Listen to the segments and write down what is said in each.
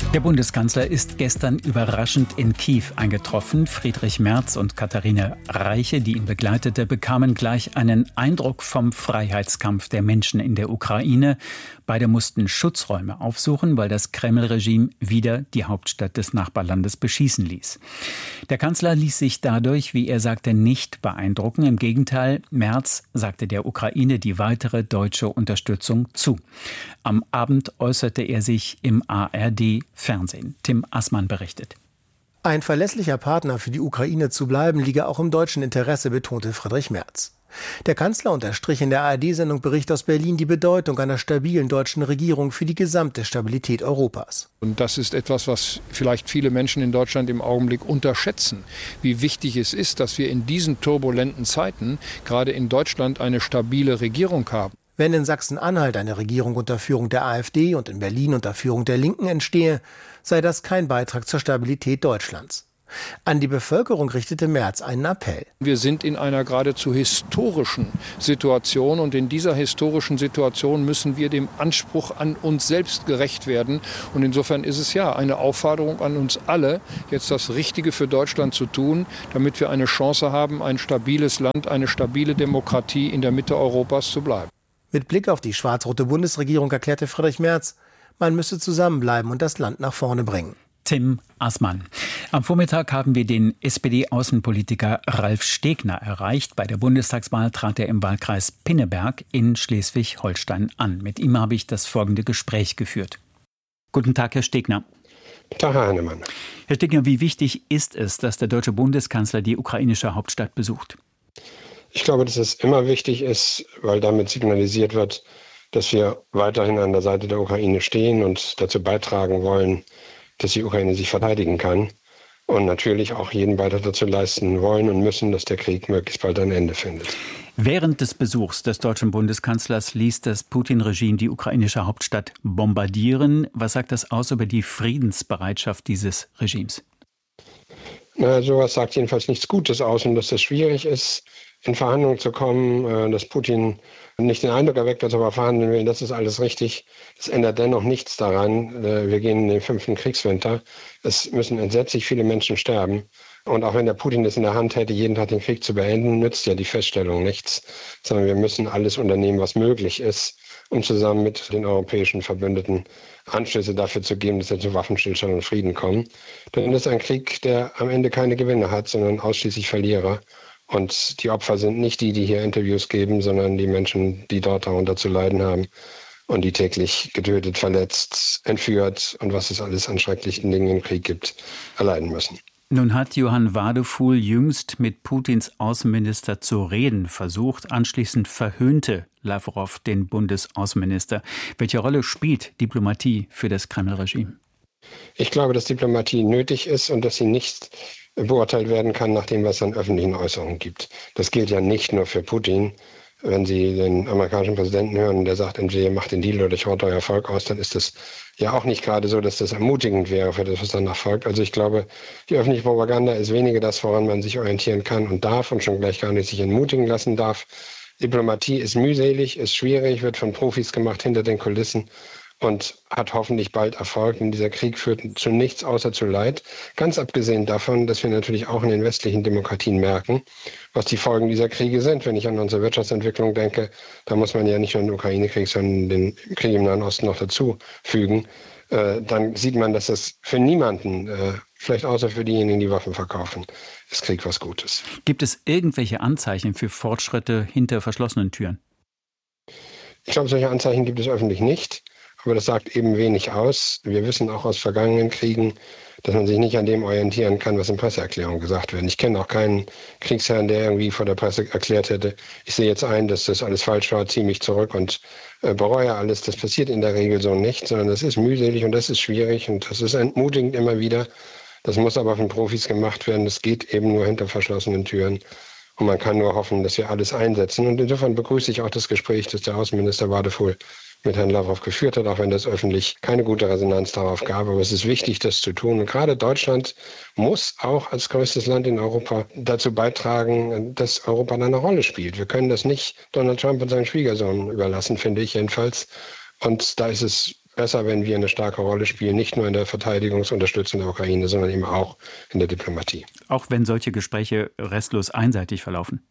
Der Bundeskanzler ist gestern überraschend in Kiew eingetroffen. Friedrich Merz und Katharina Reiche, die ihn begleitete, bekamen gleich einen Eindruck vom Freiheitskampf der Menschen in der Ukraine. Beide mussten Schutzräume aufsuchen, weil das Kreml-Regime wieder die Hauptstadt des Nachbarlandes beschießen ließ. Der Kanzler ließ sich dadurch, wie er sagte, nicht beeindrucken. Im Gegenteil, Merz sagte der Ukraine die weitere deutsche Unterstützung zu. Am Abend äußerte er sich im ARD-Fernsehen. Tim Assmann berichtet. Ein verlässlicher Partner für die Ukraine zu bleiben, liege auch im deutschen Interesse, betonte Friedrich Merz. Der Kanzler unterstrich in der ARD-Sendung Bericht aus Berlin die Bedeutung einer stabilen deutschen Regierung für die gesamte Stabilität Europas. Und das ist etwas, was vielleicht viele Menschen in Deutschland im Augenblick unterschätzen, wie wichtig es ist, dass wir in diesen turbulenten Zeiten gerade in Deutschland eine stabile Regierung haben. Wenn in Sachsen-Anhalt eine Regierung unter Führung der AfD und in Berlin unter Führung der Linken entstehe, sei das kein Beitrag zur Stabilität Deutschlands. An die Bevölkerung richtete Merz einen Appell. Wir sind in einer geradezu historischen Situation und in dieser historischen Situation müssen wir dem Anspruch an uns selbst gerecht werden. Und insofern ist es ja eine Aufforderung an uns alle, jetzt das Richtige für Deutschland zu tun, damit wir eine Chance haben, ein stabiles Land, eine stabile Demokratie in der Mitte Europas zu bleiben. Mit Blick auf die schwarz-rote Bundesregierung erklärte Friedrich Merz, man müsse zusammenbleiben und das Land nach vorne bringen. Tim Assmann. Am Vormittag haben wir den SPD-Außenpolitiker Ralf Stegner erreicht. Bei der Bundestagswahl trat er im Wahlkreis Pinneberg in Schleswig-Holstein an. Mit ihm habe ich das folgende Gespräch geführt. Guten Tag, Herr Stegner. Guten Tag, Herr Heinemann. Herr Stegner, wie wichtig ist es, dass der deutsche Bundeskanzler die ukrainische Hauptstadt besucht? Ich glaube, dass es immer wichtig ist, weil damit signalisiert wird, dass wir weiterhin an der Seite der Ukraine stehen und dazu beitragen wollen, dass die Ukraine sich verteidigen kann. Und natürlich auch jeden Beitrag dazu leisten wollen und müssen, dass der Krieg möglichst bald ein Ende findet. Während des Besuchs des deutschen Bundeskanzlers ließ das Putin-Regime die ukrainische Hauptstadt bombardieren. Was sagt das aus über die Friedensbereitschaft dieses Regimes? Sowas sagt jedenfalls nichts Gutes aus und dass es schwierig ist, in Verhandlungen zu kommen, dass Putin nicht den Eindruck erweckt, dass er aber verhandeln will, das ist alles richtig. Das ändert dennoch nichts daran. Wir gehen in den 5. Kriegswinter. Es müssen entsetzlich viele Menschen sterben. Und auch wenn der Putin es in der Hand hätte, jeden Tag den Krieg zu beenden, nützt ja die Feststellung nichts. Sondern wir müssen alles unternehmen, was möglich ist, um zusammen mit den europäischen Verbündeten Anschlüsse dafür zu geben, dass wir zu Waffenstillstand und Frieden kommen. Denn das ist ein Krieg, der am Ende keine Gewinner hat, sondern ausschließlich Verlierer. Und die Opfer sind nicht die hier Interviews geben, sondern die Menschen, die dort darunter zu leiden haben und die täglich getötet, verletzt, entführt und was es alles an schrecklichen Dingen im Krieg gibt, erleiden müssen. Nun hat Johann Wadefuhl jüngst mit Putins Außenminister zu reden versucht. Anschließend verhöhnte Lavrov den Bundesaußenminister. Welche Rolle spielt Diplomatie für das Kreml-Regime? Ich glaube, dass Diplomatie nötig ist und dass sie nicht beurteilt werden kann nach dem, was es an öffentlichen Äußerungen gibt. Das gilt ja nicht nur für Putin. Wenn Sie den amerikanischen Präsidenten hören, der sagt, entweder ihr macht den Deal oder ich rotte euer Volk aus, dann ist das ja auch nicht gerade so, dass das ermutigend wäre für das, was danach folgt. Also ich glaube, die öffentliche Propaganda ist weniger das, woran man sich orientieren kann und darf und schon gleich gar nicht sich entmutigen lassen darf. Diplomatie ist mühselig, ist schwierig, wird von Profis gemacht hinter den Kulissen und hat hoffentlich bald Erfolg. Und dieser Krieg führt zu nichts außer zu Leid. Ganz abgesehen davon, dass wir natürlich auch in den westlichen Demokratien merken, was die Folgen dieser Kriege sind. Wenn ich an unsere Wirtschaftsentwicklung denke, da muss man ja nicht nur den Ukraine-Krieg, sondern den Krieg im Nahen Osten noch dazu fügen. Dann sieht man, dass das für niemanden, vielleicht außer für diejenigen, die Waffen verkaufen, ist Krieg was Gutes. Gibt es irgendwelche Anzeichen für Fortschritte hinter verschlossenen Türen? Ich glaube, solche Anzeichen gibt es öffentlich nicht. Aber das sagt eben wenig aus. Wir wissen auch aus vergangenen Kriegen, dass man sich nicht an dem orientieren kann, was in Presseerklärungen gesagt wird. Ich kenne auch keinen Kriegsherrn, der irgendwie vor der Presse erklärt hätte, ich sehe jetzt ein, dass das alles falsch war, ziehe mich zurück und bereue alles. Das passiert in der Regel so nicht, sondern das ist mühselig und das ist schwierig und das ist entmutigend immer wieder. Das muss aber von Profis gemacht werden. Das geht eben nur hinter verschlossenen Türen. Und man kann nur hoffen, dass wir alles einsetzen. Und insofern begrüße ich auch das Gespräch, das der Außenminister Wadefuhl mit Herrn Lavrov geführt hat, auch wenn das öffentlich keine gute Resonanz darauf gab. Aber es ist wichtig, das zu tun. Und gerade Deutschland muss auch als größtes Land in Europa dazu beitragen, dass Europa eine Rolle spielt. Wir können das nicht Donald Trump und seinen Schwiegersohn überlassen, finde ich jedenfalls. Und da ist es besser, wenn wir eine starke Rolle spielen, nicht nur in der Verteidigungsunterstützung der Ukraine, sondern eben auch in der Diplomatie. Auch wenn solche Gespräche restlos einseitig verlaufen?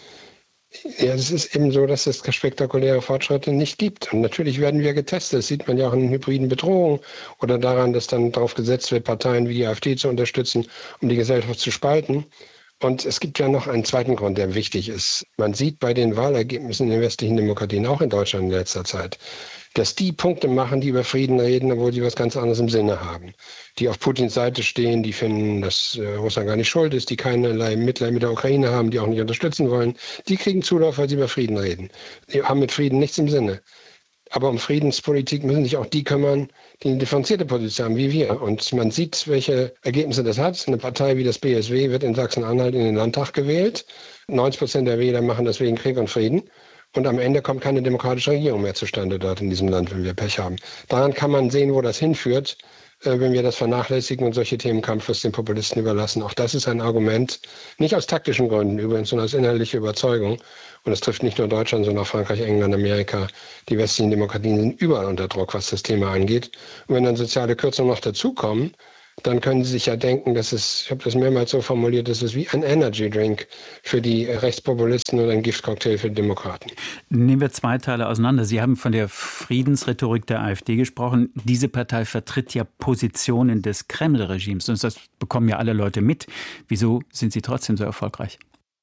Ja, es ist eben so, dass es spektakuläre Fortschritte nicht gibt. Und natürlich werden wir getestet. Das sieht man ja auch in hybriden Bedrohungen oder daran, dass dann darauf gesetzt wird, Parteien wie die AfD zu unterstützen, um die Gesellschaft zu spalten. Und es gibt ja noch einen zweiten Grund, der wichtig ist. Man sieht bei den Wahlergebnissen in den westlichen Demokratien, auch in Deutschland in letzter Zeit, dass die Punkte machen, die über Frieden reden, obwohl sie was ganz anderes im Sinne haben. Die auf Putins Seite stehen, die finden, dass Russland gar nicht schuld ist, die keinerlei Mitleid mit der Ukraine haben, die auch nicht unterstützen wollen, die kriegen Zulauf, weil sie über Frieden reden. Die haben mit Frieden nichts im Sinne. Aber um Friedenspolitik müssen sich auch die kümmern, die eine differenzierte Position haben, wie wir. Und man sieht, welche Ergebnisse das hat. Eine Partei wie das BSW wird in Sachsen-Anhalt in den Landtag gewählt. 90% der Wähler machen das wegen Krieg und Frieden. Und am Ende kommt keine demokratische Regierung mehr zustande dort in diesem Land, wenn wir Pech haben. Daran kann man sehen, wo das hinführt, wenn wir das vernachlässigen und solche Themen kampflos den Populisten überlassen. Auch das ist ein Argument, nicht aus taktischen Gründen übrigens, sondern aus innerlicher Überzeugung. Und es trifft nicht nur Deutschland, sondern auch Frankreich, England, Amerika. Die westlichen Demokratien sind überall unter Druck, was das Thema angeht. Und wenn dann soziale Kürzungen noch dazukommen, dann können Sie sich ja denken, dass es, ich habe das mehrmals so formuliert, das ist wie ein Energy Drink für die Rechtspopulisten oder ein Giftcocktail für die Demokraten. Nehmen wir zwei Teile auseinander. Sie haben von der Friedensrhetorik der AfD gesprochen. Diese Partei vertritt ja Positionen des Kreml-Regimes. Und das bekommen ja alle Leute mit. Wieso sind sie trotzdem so erfolgreich?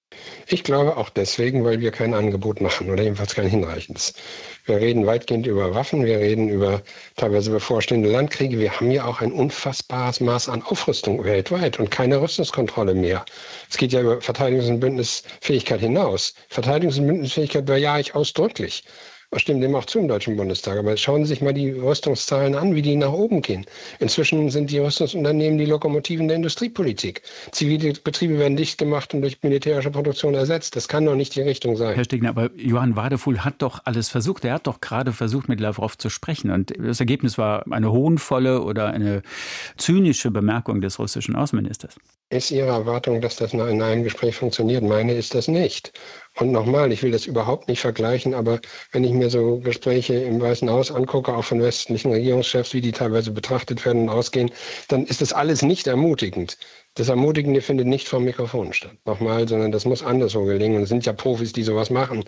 Ich glaube auch deswegen, weil wir kein Angebot machen oder jedenfalls kein hinreichendes. Wir reden weitgehend über Waffen, wir reden über teilweise bevorstehende Landkriege. Wir haben ja auch ein unfassbares Maß an Aufrüstung weltweit und keine Rüstungskontrolle mehr. Es geht ja über Verteidigungs- und Bündnisfähigkeit hinaus. Verteidigungs- und Bündnisfähigkeit bejahe ich ausdrücklich. Das stimmt dem auch zu im Deutschen Bundestag. Aber schauen Sie sich mal die Rüstungszahlen an, wie die nach oben gehen. Inzwischen sind die Rüstungsunternehmen die Lokomotiven der Industriepolitik. Zivile Betriebe werden dicht gemacht und durch militärische Produktion ersetzt. Das kann doch nicht die Richtung sein. Herr Stegner, aber Johann Wadefuhl hat doch alles versucht. Er hat doch gerade versucht, mit Lavrov zu sprechen. Und das Ergebnis war eine hohnvolle oder eine zynische Bemerkung des russischen Außenministers. Ist Ihre Erwartung, dass das in einem Gespräch funktioniert? Meine ist das nicht. Und nochmal, ich will das überhaupt nicht vergleichen, aber wenn ich mir so Gespräche im Weißen Haus angucke, auch von westlichen Regierungschefs, wie die teilweise betrachtet werden und ausgehen, dann ist das alles nicht ermutigend. Das Ermutigende findet nicht vom Mikrofon statt. Nochmal, sondern das muss anderswo gelingen. Und es sind ja Profis, die sowas machen.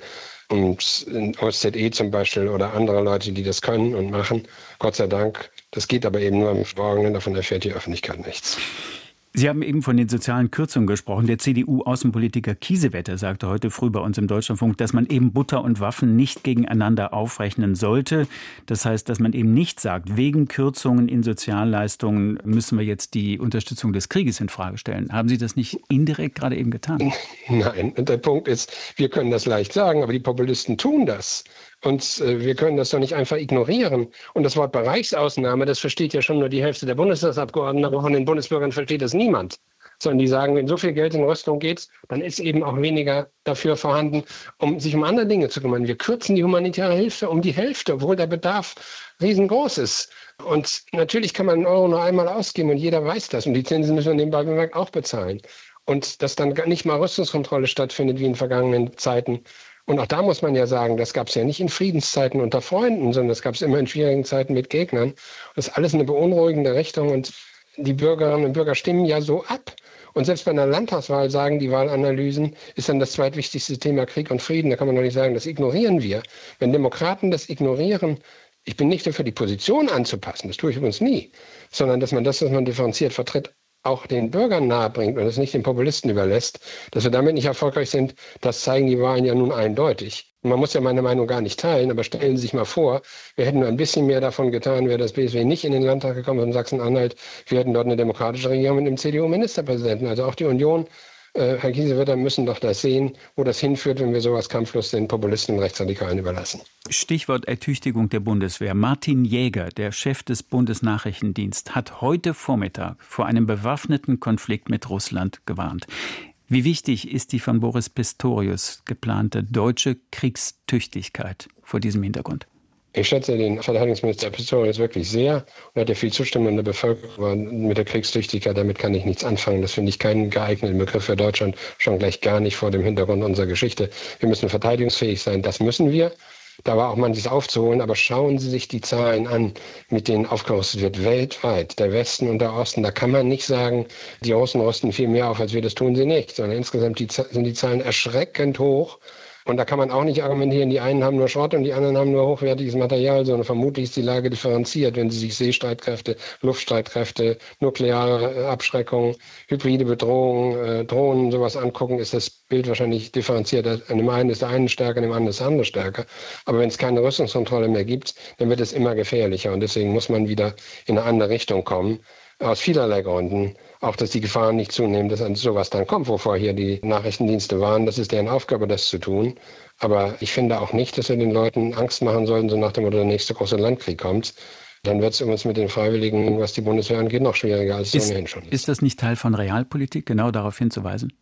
Und OSZE zum Beispiel oder andere Leute, die das können und machen. Gott sei Dank. Das geht aber eben nur im Verborgenen, davon erfährt die Öffentlichkeit nichts. Sie haben eben von den sozialen Kürzungen gesprochen. Der CDU-Außenpolitiker Kiesewetter sagte heute früh bei uns im Deutschlandfunk, dass man eben Butter und Waffen nicht gegeneinander aufrechnen sollte. Das heißt, dass man eben nicht sagt, wegen Kürzungen in Sozialleistungen müssen wir jetzt die Unterstützung des Krieges in Frage stellen. Haben Sie das nicht indirekt gerade eben getan? Nein, und der Punkt ist, wir können das leicht sagen, aber die Populisten tun das. Und wir können das doch nicht einfach ignorieren. Und das Wort Bereichsausnahme, das versteht ja schon nur die Hälfte der Bundestagsabgeordneten, aber von den Bundesbürgern versteht das niemand. Sondern die sagen, wenn so viel Geld in Rüstung geht, dann ist eben auch weniger dafür vorhanden, um sich um andere Dinge zu kümmern. Wir kürzen die humanitäre Hilfe um die Hälfte, obwohl der Bedarf riesengroß ist. Und natürlich kann man einen Euro nur einmal ausgeben und jeder weiß das. Und die Zinsen müssen wir nebenbei bemerkt auch bezahlen. Und dass dann nicht mal Rüstungskontrolle stattfindet wie in vergangenen Zeiten. Und auch da muss man ja sagen, das gab es ja nicht in Friedenszeiten unter Freunden, sondern das gab es immer in schwierigen Zeiten mit Gegnern. Das ist alles eine beunruhigende Richtung und die Bürgerinnen und Bürger stimmen ja so ab. Und selbst bei einer Landtagswahl sagen die Wahlanalysen, ist dann das zweitwichtigste Thema Krieg und Frieden. Da kann man doch nicht sagen, das ignorieren wir. Wenn Demokraten das ignorieren, ich bin nicht dafür, die Position anzupassen, das tue ich übrigens nie, sondern dass man das, was man differenziert vertritt, auch den Bürgern nahebringt und es nicht den Populisten überlässt, dass wir damit nicht erfolgreich sind, das zeigen die Wahlen ja nun eindeutig. Und man muss ja meine Meinung gar nicht teilen, aber stellen Sie sich mal vor, wir hätten nur ein bisschen mehr davon getan, wäre das BSW nicht in den Landtag gekommen von Sachsen-Anhalt. Wir hätten dort eine demokratische Regierung mit dem CDU-Ministerpräsidenten, also auch die Union. Herr Kiesewetter, müssen doch das sehen, wo das hinführt, wenn wir sowas kampflos den Populisten und Rechtsradikalen überlassen. Stichwort Ertüchtigung der Bundeswehr. Martin Jäger, der Chef des Bundesnachrichtendienstes, hat heute Vormittag vor einem bewaffneten Konflikt mit Russland gewarnt. Wie wichtig ist die von Boris Pistorius geplante deutsche Kriegstüchtigkeit vor diesem Hintergrund? Ich schätze den Verteidigungsminister Pistorius wirklich sehr und er hat ja viel Zustimmung in der Bevölkerung, aber mit der Kriegstüchtigkeit, damit kann ich nichts anfangen. Das finde ich keinen geeigneten Begriff für Deutschland, schon gleich gar nicht vor dem Hintergrund unserer Geschichte. Wir müssen verteidigungsfähig sein, das müssen wir. Da war auch manches aufzuholen, aber schauen Sie sich die Zahlen an, mit denen aufgerüstet wird, weltweit, der Westen und der Osten. Da kann man nicht sagen, die Russen rüsten viel mehr auf, als wir, das tun sie nicht, sondern insgesamt sind die Zahlen erschreckend hoch. Und da kann man auch nicht argumentieren, die einen haben nur Schrott und die anderen haben nur hochwertiges Material, sondern vermutlich ist die Lage differenziert, wenn Sie sich Seestreitkräfte, Luftstreitkräfte, nukleare Abschreckung, hybride Bedrohung, Drohnen, sowas angucken, ist das Bild wahrscheinlich differenziert. An dem einen ist der eine stärker, an dem anderen ist der andere stärker. Aber wenn es keine Rüstungskontrolle mehr gibt, dann wird es immer gefährlicher. Und deswegen muss man wieder in eine andere Richtung kommen. Aus vielerlei Gründen, auch dass die Gefahren nicht zunehmen, dass an sowas dann kommt, wovor hier die Nachrichtendienste waren. Das ist deren Aufgabe, das zu tun. Aber ich finde auch nicht, dass wir den Leuten Angst machen sollten, so nach dem Motto, der nächste große Landkrieg kommt. Dann wird es uns mit den Freiwilligen, was die Bundeswehr angeht, noch schwieriger, als es ohnehin schon ist. Ist das nicht Teil von Realpolitik, genau darauf hinzuweisen?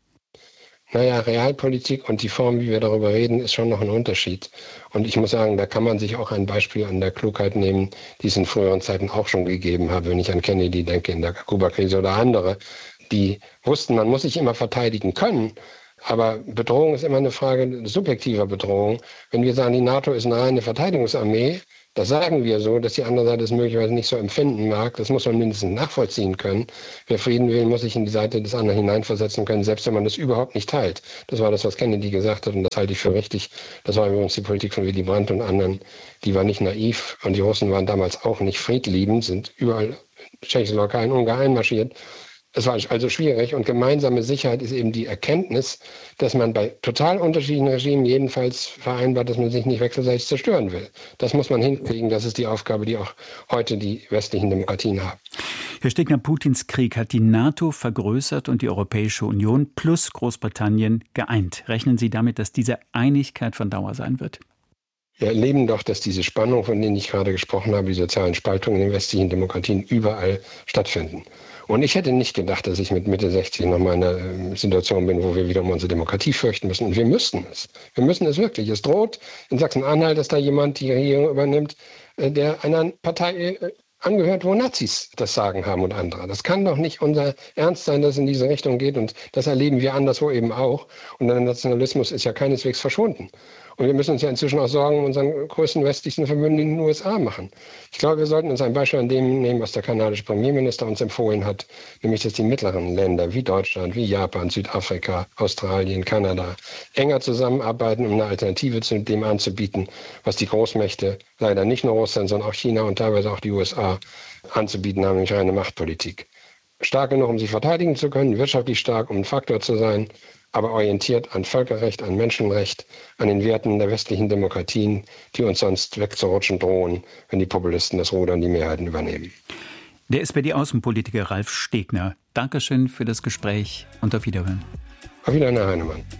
Naja, Realpolitik und die Form, wie wir darüber reden, ist schon noch ein Unterschied. Und ich muss sagen, da kann man sich auch ein Beispiel an der Klugheit nehmen, die es in früheren Zeiten auch schon gegeben hat, wenn ich an Kennedy denke, in der Kuba-Krise oder andere, die wussten, man muss sich immer verteidigen können. Aber Bedrohung ist immer eine Frage subjektiver Bedrohung. Wenn wir sagen, die NATO ist eine reine Verteidigungsarmee, das sagen wir so, dass die andere Seite es möglicherweise nicht so empfinden mag. Das muss man mindestens nachvollziehen können. Wer Frieden will, muss sich in die Seite des anderen hineinversetzen können, selbst wenn man das überhaupt nicht teilt. Das war das, was Kennedy gesagt hat, und das halte ich für richtig. Das war übrigens die Politik von Willy Brandt und anderen. Die war nicht naiv, und die Russen waren damals auch nicht friedliebend, sind überall Tschechoslowakei und Ungarn einmarschiert. Es war also schwierig, und gemeinsame Sicherheit ist eben die Erkenntnis, dass man bei total unterschiedlichen Regimen jedenfalls vereinbart, dass man sich nicht wechselseitig zerstören will. Das muss man hinkriegen. Das ist die Aufgabe, die auch heute die westlichen Demokratien haben. Herr Stegner, Putins Krieg hat die NATO vergrößert und die Europäische Union plus Großbritannien geeint. Rechnen Sie damit, dass diese Einigkeit von Dauer sein wird? Wir erleben doch, dass diese Spannung, von denen ich gerade gesprochen habe, die sozialen Spaltungen in den westlichen Demokratien überall stattfinden. Und ich hätte nicht gedacht, dass ich mit Mitte 60 noch mal in einer Situation bin, wo wir wieder um unsere Demokratie fürchten müssen. Und wir müssten es. Wir müssen es wirklich. Es droht in Sachsen-Anhalt, dass da jemand die Regierung übernimmt, der einer Partei angehört, wo Nazis das Sagen haben und andere. Das kann doch nicht unser Ernst sein, dass es in diese Richtung geht. Und das erleben wir anderswo eben auch. Und der Nationalismus ist ja keineswegs verschwunden. Und wir müssen uns ja inzwischen auch Sorgen um unseren größten westlichsten Verbündeten in den USA machen. Ich glaube, wir sollten uns ein Beispiel an dem nehmen, was der kanadische Premierminister uns empfohlen hat, nämlich, dass die mittleren Länder wie Deutschland, wie Japan, Südafrika, Australien, Kanada enger zusammenarbeiten, um eine Alternative zu dem anzubieten, was die Großmächte, leider nicht nur Russland, sondern auch China und teilweise auch die USA anzubieten haben, nämlich eine Machtpolitik. Stark genug, um sich verteidigen zu können, wirtschaftlich stark, um ein Faktor zu sein, aber orientiert an Völkerrecht, an Menschenrecht, an den Werten der westlichen Demokratien, die uns sonst wegzurutschen drohen, wenn die Populisten das Ruder und die Mehrheiten übernehmen. Der SPD-Außenpolitiker Ralf Stegner, Dankeschön für das Gespräch und auf Wiederhören. Auf Wiedersehen, Herr Heinemann.